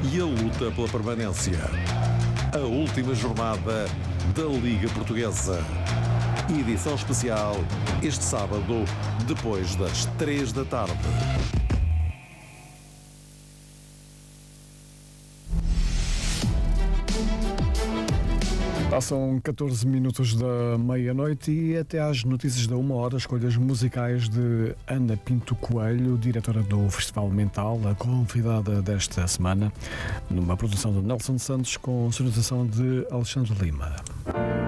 e a luta pela permanência. A última jornada da Liga Portuguesa. Edição especial este sábado, depois das 3 da tarde. Passam 14 minutos da meia-noite e até às notícias da 1h, escolhas musicais de Ana Pinto Coelho, diretora do Festival Mental, a convidada desta semana, numa produção de Nelson Santos com sonorização de Alexandre Lima.